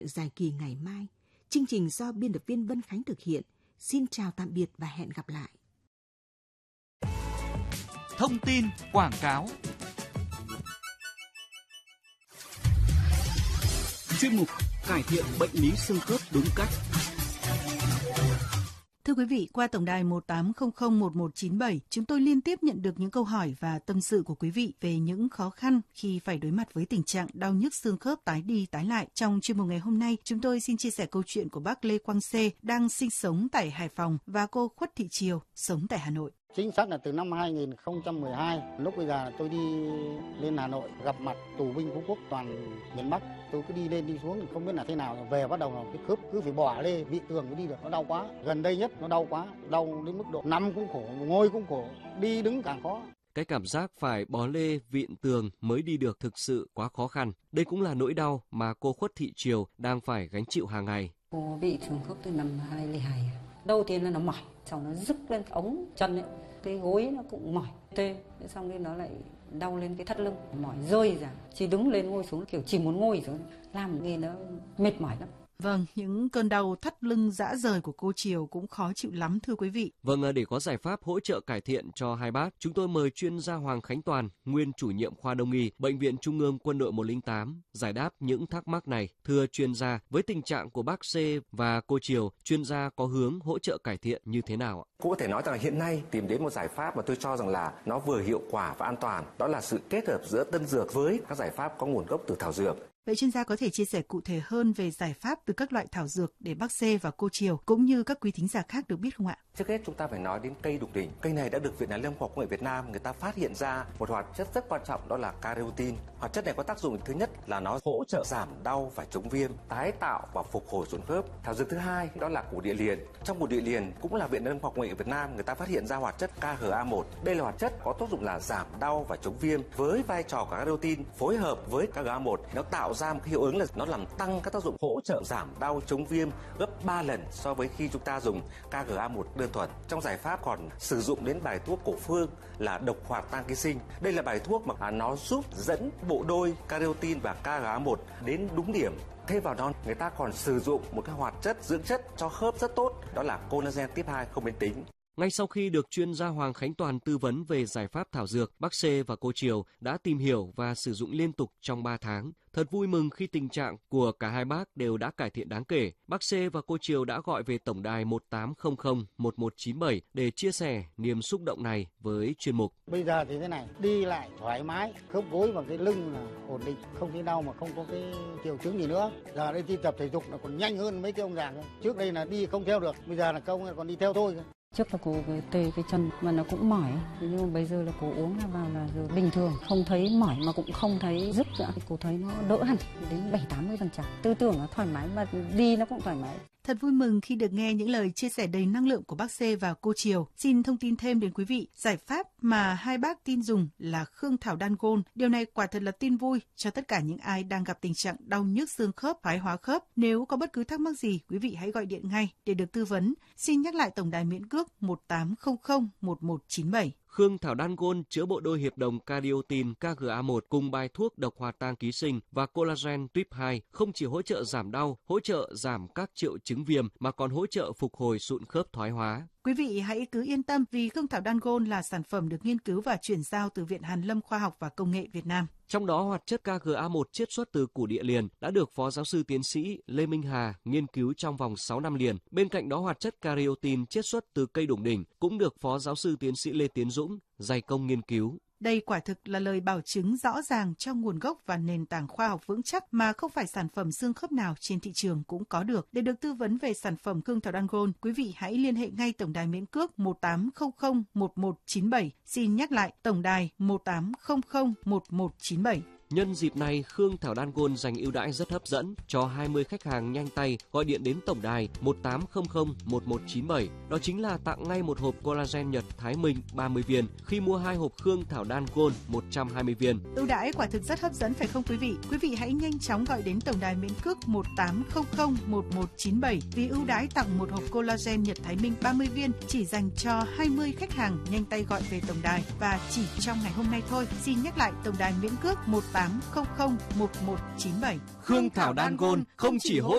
Dài kỳ ngày mai, chương trình do biên tập viên Vân Khánh thực hiện. Xin chào tạm biệt và hẹn gặp lại. Thông tin quảng cáo. Chuyên mục cải thiện bệnh lý xương khớp đúng cách. Thưa quý vị, qua tổng đài 18001197, chúng tôi liên tiếp nhận được những câu hỏi và tâm sự của quý vị về những khó khăn khi phải đối mặt với tình trạng đau nhức xương khớp tái đi tái lại. Trong chuyên mục ngày hôm nay, chúng tôi xin chia sẻ câu chuyện của bác Lê Quang C. đang sinh sống tại Hải Phòng và cô Khuất Thị Triều sống tại Hà Nội. Chính xác là từ năm 2012, lúc bây giờ tôi đi lên Hà Nội gặp mặt tù binh Phú Quốc toàn miền Bắc. Tôi cứ đi lên đi xuống không biết là thế nào, về bắt đầu là cái khớp cứ phải bỏ lê vị tường mới đi được, nó đau quá. Gần đây nhất nó đau quá, đau đến mức độ nằm cũng khổ, ngồi cũng khổ, đi đứng càng khó. Cái cảm giác phải bó lê vịn tường mới đi được thực sự quá khó khăn. Đây cũng là nỗi đau mà cô Khuất Thị Triều đang phải gánh chịu hàng ngày. Cô bị trùng khớp từ năm 2002. Đầu tiên là nó mỏi, xong nó rứt lên ống chân ấy. Cái gối nó cũng mỏi tê, xong rồi nó lại đau lên cái thắt lưng, mỏi rơi ra, chỉ đứng lên ngồi xuống kiểu chỉ muốn ngồi xuống, làm nghe nó mệt mỏi lắm. Vâng, những cơn đau thắt lưng rã rời của cô Triều cũng khó chịu lắm thưa quý vị. Vâng, để có giải pháp hỗ trợ cải thiện cho hai bác, chúng tôi mời chuyên gia Hoàng Khánh Toàn, nguyên chủ nhiệm khoa Đông y, Bệnh viện Trung ương Quân đội 108, giải đáp những thắc mắc này. Thưa chuyên gia, với tình trạng của bác C và cô Triều, chuyên gia có hướng hỗ trợ cải thiện như thế nào ạ? Cũng có thể nói rằng là hiện nay tìm đến một giải pháp mà tôi cho rằng là nó vừa hiệu quả và an toàn, đó là sự kết hợp giữa tân dược với các giải pháp có nguồn gốc từ thảo dược. Vậy chuyên gia có thể chia sẻ cụ thể hơn về giải pháp từ các loại thảo dược để bác C và cô Triều cũng như các quý thính giả khác được biết không ạ? Trước hết chúng ta phải nói đến cây đục đỉnh. Cây này đã được Viện Hàn Lâm Khoa học Công nghệ Việt Nam người ta phát hiện ra một hoạt chất rất quan trọng, đó là carotin. Hoạt chất này có tác dụng thứ nhất là nó hỗ trợ giảm đau và chống viêm, tái tạo và phục hồi xương khớp. Thảo dược thứ hai đó là củ địa liền. Trong củ địa liền cũng là Viện Hàn Lâm Khoa học Công nghệ Việt Nam người ta phát hiện ra hoạt chất KGA1. Đây là hoạt chất có tác dụng là giảm đau và chống viêm, với vai trò của carotin phối hợp với KGA1 nó tạo ra một cái hiệu ứng là nó làm tăng các tác dụng hỗ trợ giảm đau chống viêm gấp 3 lần so với khi chúng ta dùng KGA1 đơn thuần. Trong giải pháp còn sử dụng đến bài thuốc cổ phương là độc hoạt tăng ký sinh. Đây là bài thuốc mà nó giúp dẫn bộ đôi carotin và KGA1 đến đúng điểm. Thêm vào đó, người ta còn sử dụng một cái hoạt chất dưỡng chất cho khớp rất tốt, đó là collagen type 2 không biến tính. Ngay sau khi được chuyên gia Hoàng Khánh Toàn tư vấn về giải pháp thảo dược, bác C và cô Triều đã tìm hiểu và sử dụng liên tục trong 3 tháng. Thật vui mừng khi tình trạng của cả hai bác đều đã cải thiện đáng kể. Bác C và cô Triều đã gọi về tổng đài 18001197 để chia sẻ niềm xúc động này với chuyên mục. Bây giờ thì thế này, đi lại thoải mái, khớp gối và cái lưng là ổn định, không thấy đau mà không có cái triệu chứng gì nữa. Giờ đây đi tập thể dục là còn nhanh hơn mấy cái ông già. Trước đây là đi không theo được, bây giờ là công còn đi theo thôi. Trước là cô tê cái chân mà nó cũng mỏi, nhưng mà bây giờ là cô uống vào là giờ bình thường, không thấy mỏi mà cũng không thấy rứt nữa. Cô thấy nó đỡ hẳn đến 70-80%. Tư tưởng nó thoải mái và đi nó cũng thoải mái. Thật vui mừng khi được nghe những lời chia sẻ đầy năng lượng của bác C và cô Triều. Xin thông tin thêm đến quý vị, giải pháp mà hai bác tin dùng là Khương Thảo Đan Gôn. Điều này quả thật là tin vui cho tất cả những ai đang gặp tình trạng đau nhức xương khớp, thoái hóa khớp. Nếu có bất cứ thắc mắc gì, quý vị hãy gọi điện ngay để được tư vấn. Xin nhắc lại tổng đài miễn cước 18001197. Khương Thảo Đan Gôn chữa bộ đôi hiệp đồng Cardiotin KGA1 cùng bài thuốc độc hoạt tăng ký sinh và collagen type 2 không chỉ hỗ trợ giảm đau, hỗ trợ giảm các triệu chứng viêm mà còn hỗ trợ phục hồi sụn khớp thoái hóa. Quý vị hãy cứ yên tâm vì Khương Thảo Đan Gôn là sản phẩm được nghiên cứu và chuyển giao từ Viện Hàn Lâm Khoa học và Công nghệ Việt Nam. Trong đó, hoạt chất KGA1 chiết xuất từ củ địa liền đã được Phó Giáo sư Tiến sĩ Lê Minh Hà nghiên cứu trong vòng 6 năm liền. Bên cạnh đó, hoạt chất Caryopsin chiết xuất từ cây đủng đỉnh cũng được Phó Giáo sư Tiến sĩ Lê Tiến Dũng dày công nghiên cứu. Đây quả thực là lời bảo chứng rõ ràng cho nguồn gốc và nền tảng khoa học vững chắc mà không phải sản phẩm xương khớp nào trên thị trường cũng có được. Để được tư vấn về sản phẩm Khương Thảo Đan Gôn, quý vị hãy liên hệ ngay tổng đài miễn cước 18001197. Xin nhắc lại tổng đài 18001197. Nhân dịp này, Khương Thảo Đan Gôn dành ưu đãi rất hấp dẫn cho 20 khách hàng nhanh tay gọi điện đến tổng đài 18001197. Đó chính là tặng ngay một hộp collagen Nhật Thái Minh 30 viên khi mua 2 hộp Khương Thảo Đan Gôn 120 viên. Ưu đãi quả thực rất hấp dẫn phải không quý vị? Quý vị hãy nhanh chóng gọi đến tổng đài miễn cước 18001197 vì ưu đãi tặng một hộp collagen Nhật Thái Minh 30 viên chỉ dành cho 20 khách hàng nhanh tay gọi về tổng đài và chỉ trong ngày hôm nay thôi. Xin nhắc lại tổng đài miễn cước 18001197. Khương Thảo Đan Gôn không chỉ hỗ